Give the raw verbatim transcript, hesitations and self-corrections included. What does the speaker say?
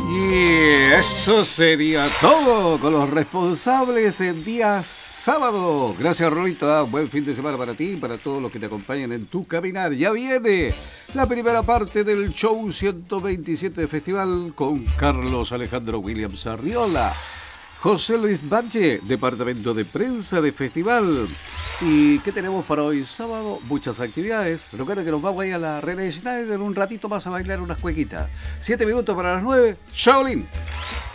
Y eso sería todo con los responsables en día sábado. Gracias, Rolito. Buen fin de semana para ti y para todos los que te acompañan en tu caminar. Ya viene la primera parte del show ciento veintisiete de Festival con Carlos Alejandro Williams Arriola, José Luis Bache, departamento de prensa de Festival. ¿Y qué tenemos para hoy sábado? Muchas actividades. Recuerda que nos vamos a ir a la René Schneider un ratito más a bailar unas cuequitas. Siete minutos para las nueve. Shaolin.